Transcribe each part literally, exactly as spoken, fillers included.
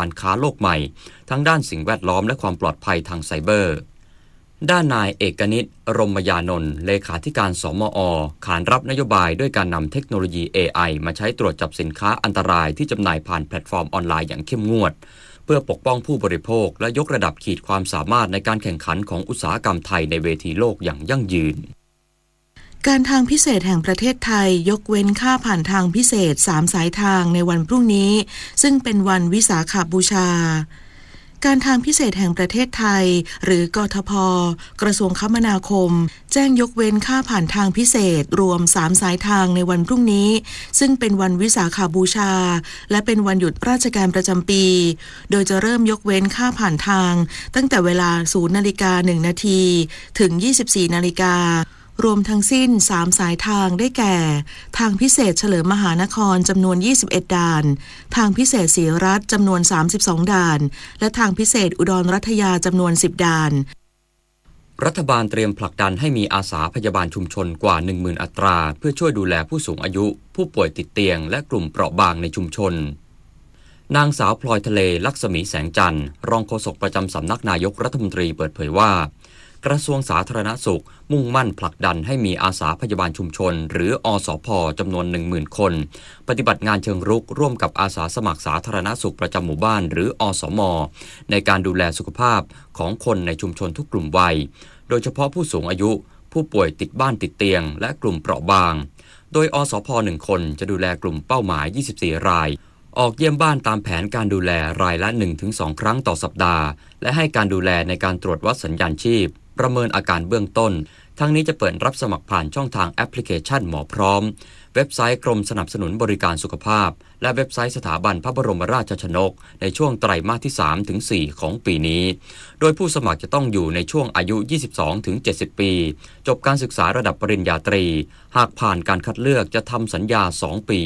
การค้าโลกใหม่ทั้งด้านสิ่งแวดล้อมและความปลอดภัยทางไซเบอร์ด้านนายเอกนิต รมยานนท์เลขาธิการสมอ.ขานรับนโยบายด้วยการนำเทคโนโลยี เอ ไอ มาใช้ตรวจจับสินค้าอันตรายที่จำหน่ายผ่านแพลตฟอร์มออนไลน์อย่างเข้มงวดเพื่อปกป้องผู้บริโภคและยกระดับขีดความสามารถในการแข่งขันของอุตสาหกรรมไทยในเวทีโลกอย่างยั่งยืนการทางพิเศษแห่งประเทศไทยยกเว้นค่าผ่านทางพิเศษสามสายทางในวันพรุ่งนี้ซึ่งเป็นวันวิสาขบูชาการทางพิเศษแห่งประเทศไทยหรือกทพ.กระทรวงคมนาคมแจ้งยกเว้นค่าผ่านทางพิเศษรวมสามสายทางในวันพรุ่งนี้ซึ่งเป็นวันวิสาขบูชาและเป็นวันหยุดราชการประจำปีโดยจะเริ่มยกเว้นค่าผ่านทางตั้งแต่เวลา ศูนย์นาฬิกาหนึ่งนาทีถึง ยี่สิบสี่นาฬิการวมทั้งสิ้นสามสายทางได้แก่ทางพิเศษเฉลิมมหานครจำนวนยี่สิบเอ็ดด่านทางพิเศษศรีรัตน์จำนวนสามสิบสองด่านและทางพิเศษอุดรรัตยาจำนวนสิบด่านรัฐบาลเตรียมผลักดันให้มีอาสาพยาบาลชุมชนกว่า หนึ่งหมื่น อัตราเพื่อช่วยดูแลผู้สูงอายุผู้ป่วยติดเตียงและกลุ่มเปราะบางในชุมชนนางสาวพลอยทะเลลักษมีแสงจันทร์รองโฆษกประจำสำนักนายกรัฐมนตรีเปิดเผยว่ากระทรวงสาธารณสุขมุ่งมั่นผลักดันให้มีอาสาพยาบาลชุมชนหรืออสพ.จำนวน หนึ่งหมื่น คนปฏิบัติงานเชิงรุกร่วมกับอาสาสมัครสาธารณสุขประจำหมู่บ้านหรืออสม.ในการดูแลสุขภาพของคนในชุมชนทุกกลุ่มวัยโดยเฉพาะผู้สูงอายุผู้ป่วยติดบ้านติดเตียงและกลุ่มเปราะบางโดยอสพ.หนึ่งคนจะดูแลกลุ่มเป้าหมายยี่สิบสี่รายออกเยี่ยมบ้านตามแผนการดูแลรายละ หนึ่งถึงสอง ครั้งต่อสัปดาห์และให้การดูแลในการตรวจวัดสัญญาณชีพประเมินอาการเบื้องต้นทั้งนี้จะเปิดรับสมัครผ่านช่องทางแอปพลิเคชันหมอพร้อมเว็บไซต์กรมสนับสนุนบริการสุขภาพและเว็บไซต์สถาบันพระบรมราชชนกในช่วงไตรมาสที่ สามถึงสี่ ของปีนี้โดยผู้สมัครจะต้องอยู่ในช่วงอายุ ยี่สิบสองถึงเจ็ดสิบ ปีจบการศึกษาระดับปริญญาตรีหากผ่านการคัดเลือกจะทำสัญญาสองปี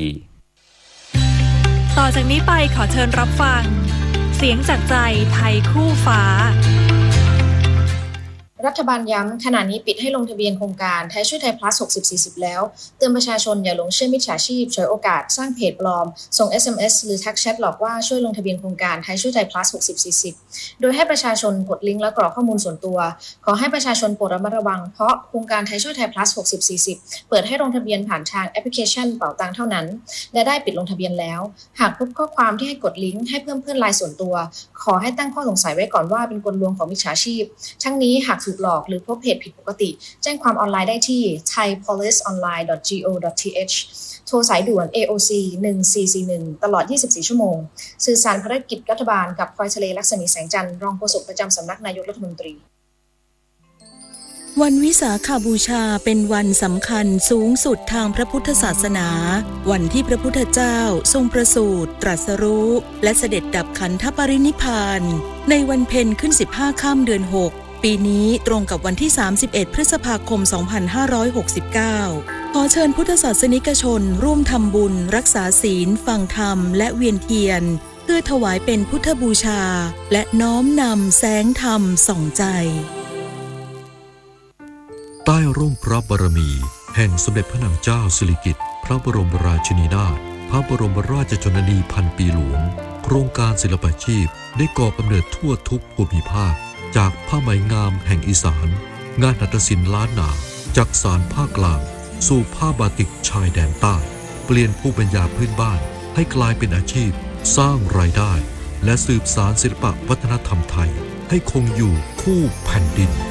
ต่อจากนี้ไปขอเชิญรับฟังเสียงจากใจไทยคู่ฟ้ารัฐบาลย้ำขณะนี้ปิดให้ลงทะเบียนโครงการไทยช่วยไทย plus หกสิบ สี่สิบ แล้วเตือนประชาชนอย่าหลงเชื่อมิจฉาชีพฉวยโอกาสสร้างเพจปลอมส่ง เอส เอ็ม เอส หรือทักแชทหลอกว่าช่วยลงทะเบียนโครงการไทยช่วยไทย plus หกสิบ สี่สิบ โดยให้ประชาชนกดลิงก์และกรอกข้อมูลส่วนตัวขอให้ประชาชนโปรดระมัดระวังเพราะโครงการไทยช่วยไทย plus หกสิบ สี่สิบ เปิดให้ลงทะเบียนผ่านทางแอปพลิเคชันเป๋าตังค์เท่านั้นและได้ปิดลงทะเบียนแล้วหากพบข้อความที่ให้กดลิงก์ให้เพิ่มเพื่อนไลน์ส่วนตัวขอให้ตั้งข้อสงสัยไว้ก่อนว่าเป็นกลลวงของมิจฉาชีพทั้งนี้หากถูกหลอกหรือพบเพจผิดปกติแจ้งความออนไลน์ได้ที่ ไทย โพลิส ออนไลน์ ดอท จี โอ ดอท ที เอช โทรสายด่วน เอ โอ ซี หนึ่งสี่สี่หนึ่ง ตลอด ยี่สิบสี่ ชั่วโมงสื่อสารภารกิจรัฐบาลกับพลอยทะเลลักษมีแสงจันทร์รองโฆษกประจำสำนักนายกรัฐมนตรีวันวิสาขบูชาเป็นวันสำคัญสูงสุดทางพระพุทธศาสนาวันที่พระพุทธเจ้าทรงประสูติตรัสรู้และเสด็จดับขันธปรินิพพานในวันเพ็ญขึ้นสิบห้าค่ำเดือนหกปีนี้ตรงกับวันที่สามสิบเอ็ดพฤษภาคมสองพันห้าร้อยหกสิบเก้าขอเชิญพุทธศาสนิกชนร่วมทำบุญรักษาศีลฟังธรรมและเวียนเทียนเพื่อถวายเป็นพุทธบูชาและน้อมนำแสงธรรมส่องใจใต้ร่มพระบารมีแห่งสมเด็จพระนางเจ้าสิริกิติ์พระบรมราชินีนาถพระบรมราชชนนีพันปีหลวงโครงการศิลปาชีพได้ก่อกำเนิดทั่วทุกภูมิภาคจากผ้าไหมงามแห่งอีสานงานหัตถศิลป์ล้านนาจากสานภาคกลางสู่ผ้าบาติกชายแดนใต้เปลี่ยนภูมิปัญญาพื้นบ้านให้กลายเป็นอาชีพสร้างรายได้และสืบสานศิลปวัฒนธรรมไทยให้คงอยู่คู่แผ่นดิน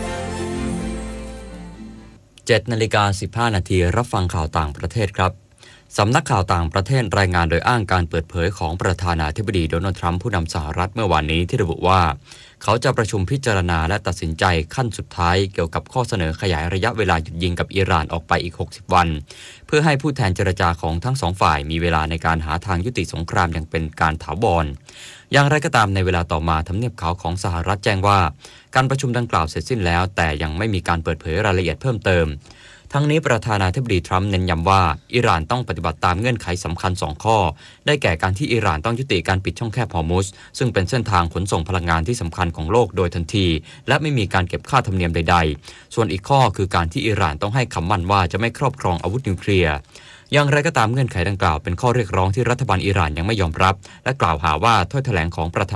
เจ็ดนาฬิกาสิบห้านาทีรับฟังข่าวต่างประเทศครับสำนักข่าวต่างประเทศรายงานโดยอ้างการเปิดเผยของประธานาธิบดีโดนัลด์ทรัมป์ผู้นำสหรัฐเมื่อวานนี้ที่ระบุว่าเขาจะประชุมพิจารณาและตัดสินใจขั้นสุดท้ายเกี่ยวกับข้อเสนอขยายระยะเวลาหยุดยิงกับอิหร่านออกไปอีกหกสิบวันเพื่อให้ผู้แทนเจรจาของทั้งสองฝ่ายมีเวลาในการหาทางยุติสงครามอย่างเป็นการถาวรอย่างไรก็ตามในเวลาต่อมาทำเนียบขาวของสหรัฐแจ้งว่าการประชุมดังกล่าวเสร็จสิ้นแล้วแต่ยังไม่มีการเปิดเผยรายละเอียดเพิ่มเติมทั้งนี้ประธานาธิบดีทรัมป์เน้นย้ำว่าอิหร่านต้องปฏิบัติตามเงื่อนไขสำคัญสองข้อได้แก่การที่อิหร่านต้องยุติการปิดช่องแคบฮอร์มุซซึ่งเป็นเส้นทางขนส่งพลังงานที่สำคัญของโลกโดยทันทีและไม่มีการเก็บค่าธรรมเนียมใดๆส่วนอีกข้อคือการที่อิหร่านต้องให้คำมั่นว่าจะไม่ครอบครองอาวุธนิวเคลียร์อย่างไรก็ตามเงื่อนไขดังกล่าวเป็นข้อเรียกร้องที่รัฐบาลอิหร่านยังไม่ยอมรับและกล่าวหาว่าถ้อยแถลงของประธา